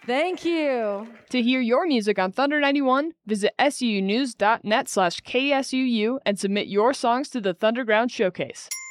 Thank you. To hear your music on Thunder 91, visit sunews.net/KSUU and submit your songs to the Thunderground Showcase.